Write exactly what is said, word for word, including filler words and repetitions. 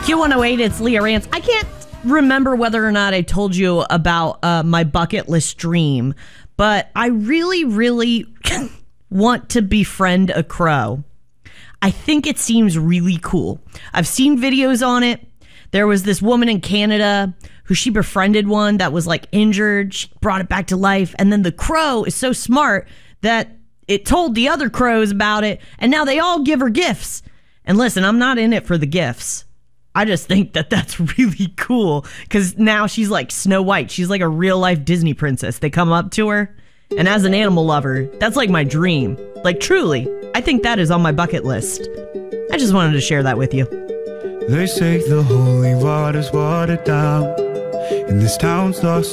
Q one oh eight, it's Leah Rance. I can't remember whether or not I told you about uh, my bucket list dream, but I really, really want to befriend a crow. I think it seems really cool. I've seen videos on it. There was this woman in Canada who she befriended one that was like injured. She brought it back to life. And then the crow is so smart that it told the other crows about it. And now they all give her gifts. And listen, I'm not in it for the gifts. I just think that that's really cool because now she's like Snow White. She's like a real life Disney princess. They come up to her. And as an animal lover, that's like my dream. Like truly, I think that is on my bucket list. I just wanted to share that with you. They say the holy water's watered down, and this town's lost